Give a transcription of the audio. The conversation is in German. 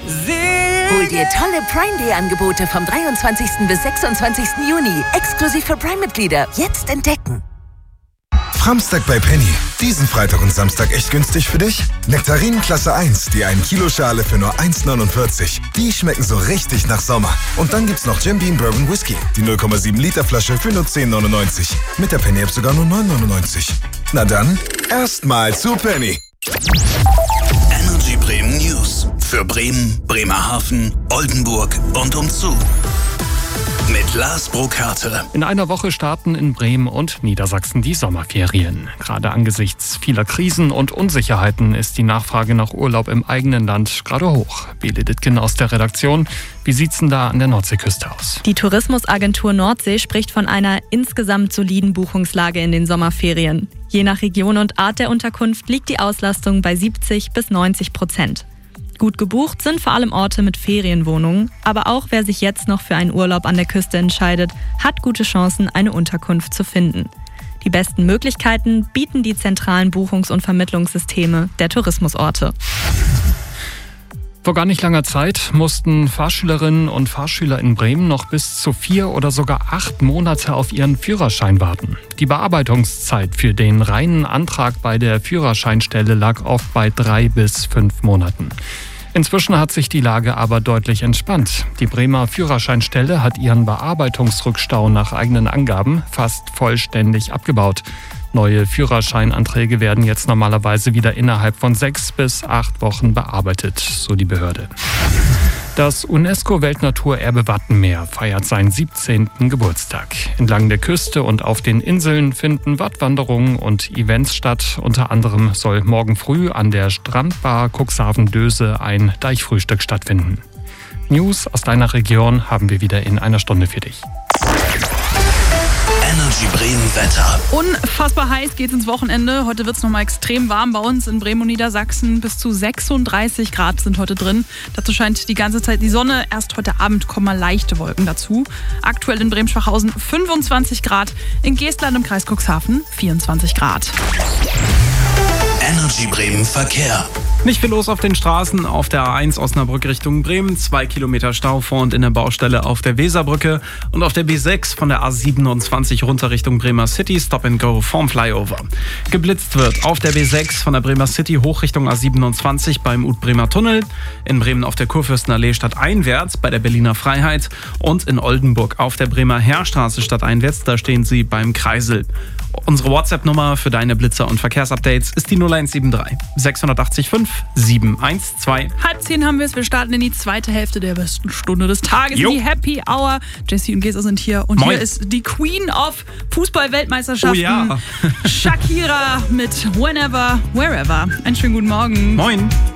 Hol dir tolle Prime Day Angebote vom 23. bis 26. Juni. Exklusiv für Prime-Mitglieder. Jetzt entdecken. Framstag bei Penny. Diesen Freitag und Samstag echt günstig für dich? Nektarinen Klasse 1, die 1 Kilo Schale für nur 1,49. Die schmecken so richtig nach Sommer. Und dann gibt's noch Jim Beam Bourbon Whisky, die 0,7 Liter Flasche für nur 10,99. Mit der Penny-App sogar nur 9,99. Na dann, erstmal zu Penny. Energy Bremen News. Für Bremen, Bremerhaven, Oldenburg und umzu. Mit Lars Brokarte. In einer Woche starten in Bremen und Niedersachsen die Sommerferien. Gerade angesichts vieler Krisen und Unsicherheiten ist die Nachfrage nach Urlaub im eigenen Land gerade hoch. Bele Dittgen aus der Redaktion. Wie sieht's denn da an der Nordseeküste aus? Die Tourismusagentur Nordsee spricht von einer insgesamt soliden Buchungslage in den Sommerferien. Je nach Region und Art der Unterkunft liegt die Auslastung bei 70-90%. Gut gebucht sind vor allem Orte mit Ferienwohnungen, aber auch wer sich jetzt noch für einen Urlaub an der Küste entscheidet, hat gute Chancen, eine Unterkunft zu finden. Die besten Möglichkeiten bieten die zentralen Buchungs- und Vermittlungssysteme der Tourismusorte. Vor gar nicht langer Zeit mussten Fahrschülerinnen und Fahrschüler in Bremen noch bis zu 4 oder sogar 8 Monate auf ihren Führerschein warten. Die Bearbeitungszeit für den reinen Antrag bei der Führerscheinstelle lag oft bei 3 bis 5 Monaten. Inzwischen hat sich die Lage aber deutlich entspannt. Die Bremer Führerscheinstelle hat ihren Bearbeitungsrückstau nach eigenen Angaben fast vollständig abgebaut. Neue Führerscheinanträge werden jetzt normalerweise wieder innerhalb von 6 bis 8 Wochen bearbeitet, so die Behörde. Das UNESCO-Weltnaturerbe Wattenmeer feiert seinen 17. Geburtstag. Entlang der Küste und auf den Inseln finden Wattwanderungen und Events statt. Unter anderem soll morgen früh an der Strandbar Cuxhaven-Döse ein Deichfrühstück stattfinden. News aus deiner Region haben wir wieder in einer Stunde für dich. Energy Bremen Wetter. Unfassbar heiß geht's ins Wochenende. Heute wird's nochmal extrem warm bei uns in Bremen und Niedersachsen. Bis zu 36 Grad sind heute drin. Dazu scheint die ganze Zeit die Sonne. Erst heute Abend kommen mal leichte Wolken dazu. Aktuell in Bremen-Schwachhausen 25 Grad. In Geestland im Kreis Cuxhaven 24 Grad. Energy Bremen Verkehr. Nicht viel los auf den Straßen. Auf der A1 Osnabrück Richtung Bremen 2 Kilometer Stau vor und in der Baustelle auf der Weserbrücke. Und auf der B6 von der A27 runter Richtung Bremer City Stop and Go vorm Flyover. Geblitzt wird auf der B6 von der Bremer City hoch Richtung A27 beim Ut-Bremer Tunnel. In Bremen auf der Kurfürstenallee stadteinwärts bei der Berliner Freiheit. Und in Oldenburg auf der Bremer Heerstraße stadteinwärts. Da stehen sie beim Kreisel. Unsere WhatsApp-Nummer für deine Blitzer und Verkehrsupdates ist die 0173 680 5 712. 9:30 haben wir es. Wir starten in die zweite Hälfte der besten Stunde des Tages. Die Happy Hour. Jesse und Gesa sind hier. Und Moin. Hier ist die Queen of Fußball-Weltmeisterschaften. Oh ja. Shakira mit Whenever, Wherever. Einen schönen guten Morgen. Moin.